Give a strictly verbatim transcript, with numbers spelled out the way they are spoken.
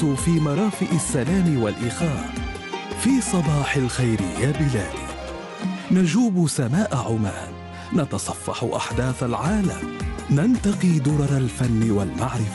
نغوص في مرافئ السلام والإخاء. في صباح الخير يا بلادي نجوب سماء عمان، نتصفح أحداث العالم، ننتقي درر الفن والمعرفة.